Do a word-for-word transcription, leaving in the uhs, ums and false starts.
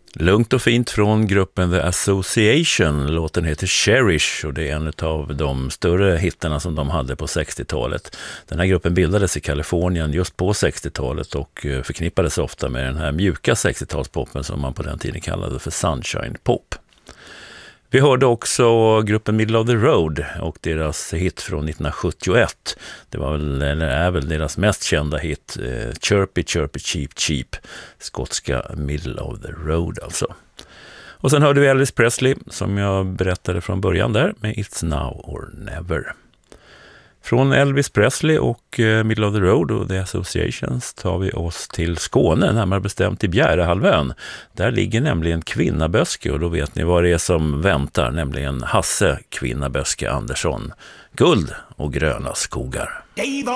Lugnt och fint från gruppen The Association. Låten heter Cherish och det är en av de större hittarna som de hade på sextiotalet. Den här gruppen bildades i Kalifornien just på sextiotalet och förknippades ofta med den här mjuka sextiotalspoppen som man på den tiden kallade för Sunshine Pop. Vi hörde också gruppen Middle of the Road och deras hit från nittonhundrasjuttioett. Det var väl, eller är väl deras mest kända hit, eh, Chirpy Chirpy Cheep Cheep, skotska Middle of the Road alltså. Och sen hörde vi Elvis Presley som jag berättade från början där med It's Now or Never. Från Elvis Presley och eh, Middle of the Road och The Associations tar vi oss till Skåne, närmare bestämt till Bjärehalvön. Där ligger nämligen Kvinnaböske och då vet ni vad det är som väntar, nämligen Hasse Kvinnaböske Andersson. Guld och gröna skogar.